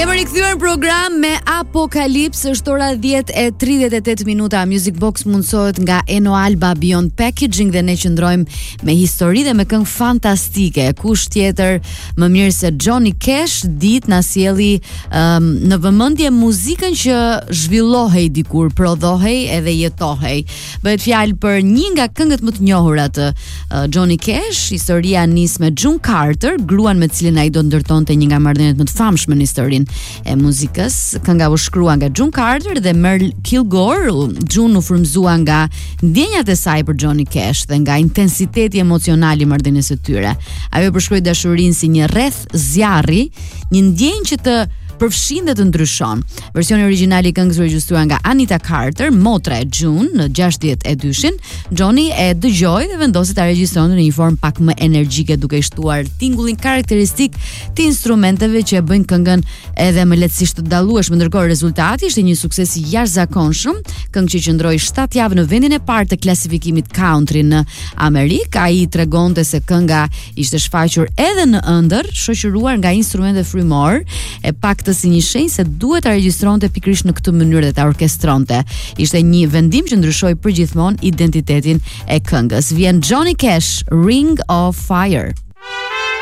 Jemi rikthyer në program me Apokalips, është ora 10:38 minuta. Music Box mundsohet nga Eno Alba Beyond Packaging dhe ne qëndrojmë me histori dhe me këngë fantastike. Kush tjetër më mirë se Johnny Cash ditë na sjelli në vëmendje muzikën që zhvillohej dikur, prodhohej edhe jetohej. Bëhet fjalë për një nga këngët më të njohura të Johnny Cash. Historia nis me June Carter, gruan me cilin ai do ndërtonte një nga marrëdhëniet më të famshme në historinë e muzikës. Kënga u shkrua nga June Carter dhe Merle Kilgore. June u frymëzua nga ndjenjat e saj për Johnny Cash dhe nga intensiteti emocional i marrëdhënies së tyre. Ajo përshkroi dashurinë si një rreth zjarri, një ndjenjë që të përfshin dhe të ndryshon. Versioni origjinal i këngës u regjistrua nga Anita Carter, motra e June, në 62-shin. Johnny e dëgjoi dhe vendosi ta regjistronte në një formë pak më energjike, duke i shtuar tingullin karakteristik të instrumenteve që e bëjnë këngën edhe më lehtësisht të dallueshme. Ndërkohë rezultati ishte një sukses i jashtëzakonshëm, këngë që qëndroi 7 javë në vendin e parë të klasifikimit country në Amerikë. Ai tregonte se kënga ishte shfaqur edhe në ëndër, shoqëruar nga instrumente frymor, e pak të si një shenjë se duhet ta regjistronte pikërisht në këtë mënyrë dhe ta orkestronte. Ishte një vendim që ndryshoi përgjithmonë identitetin e këngës. Vjen Johnny Cash, Ring of Fire.